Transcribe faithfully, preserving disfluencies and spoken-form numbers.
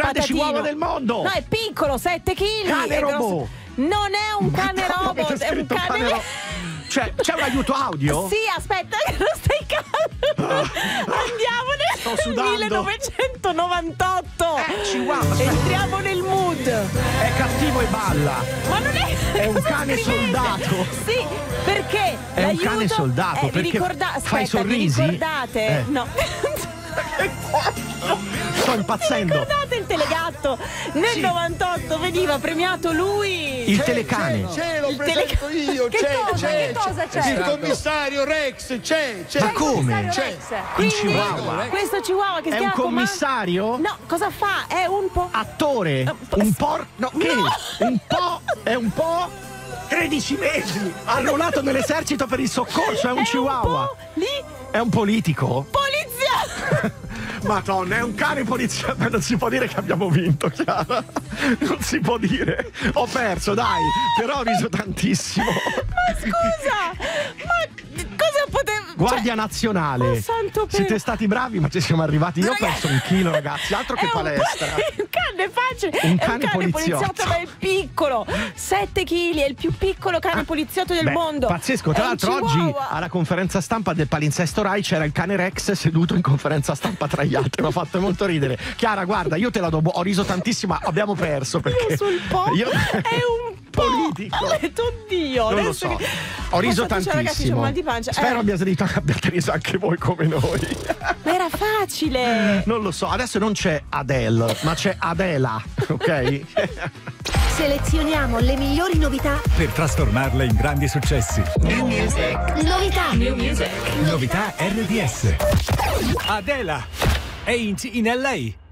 grande patatino. chihuahua del mondo. No, è piccolo, sette chili. Cane robot. Non è un cane Ma come robot, c'è è un scritto cane. cane ro- Cioè, c'è un aiuto audio? Sì, aspetta, che non stai calmo. Andiamo Sto nel sudando. millenovecentonovantotto. Eh, chihuahua, aspetta. Entriamo nel mood. È cattivo e balla. Ma non è. È un cosa cane scrivete? soldato. Sì, perché È un l'aiuto cane soldato, eh, vi perché ricorda- fa i aspetta, vi sorrisi? ricordate? Eh. No. Sto impazzendo. Ricordate il telegatto? Nel Sì. novantotto veniva premiato lui. Il telecane. C'è, lo Il presento tele- io. Che c'è, cosa? c'è, Che cosa c'è? Il commissario Rex, c'è, c'è. Ma come? C'è. Un Quindi, chihuahua. questo chihuahua che si È un chiama Comand- commissario? No, cosa fa? È un po'. Attore? Un po'. No, che? Un po'. È un po'. tredici mesi. Arruolato nell'esercito per il soccorso. È un è chihuahua. Un po' lì. È un politico. Polizia! Madonna, è un cane polizia. Beh, non si può dire che abbiamo vinto, Chiara. Non si può dire. Ho perso, dai. Però ho riso tantissimo. Ma scusa! Ma cosa poteva. Guardia cioè, Nazionale. oh, santo Dio. Siete stati bravi, ma ci siamo arrivati. Io ho perso un chilo, ragazzi. Altro che È un- palestra. È un cane facile. Un è cane un cane poliziotto. poliziotto, ma è piccolo. sette chili, è il più piccolo cane poliziotto del Beh, mondo. pazzesco. È Tra un l'altro, oggi chihuahua. alla conferenza stampa del palinsesto Rai c'era il cane Rex seduto in conferenza stampa tra gli altri. Mi ha fatto molto ridere. Chiara, guarda, io te la do. Ho riso tantissimo, ma abbiamo perso perché. Io sul po'. Io- È un po'. politico. Ho detto, oddio. Non lo adesso so. che- Ho riso Passateci, ragazzi, c'ho tantissimo. mal di pancia. Spero Eh, abbia sentito- abbiate riso anche voi come noi. Ma era facile. Non lo so, adesso non c'è Adele, ma c'è Adela, ok? Selezioniamo le migliori novità. Per trasformarle in grandi successi. Novità. Novità R D S. Adela. Ain't in L A.